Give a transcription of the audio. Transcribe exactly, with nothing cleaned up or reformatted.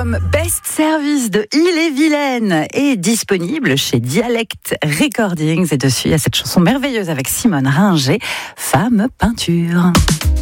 L'album Best Service de Ille-et-Vilaine est disponible chez Dialect Recordings. Et dessus, il y a cette chanson merveilleuse avec Simone Ringer, Femme Peinture.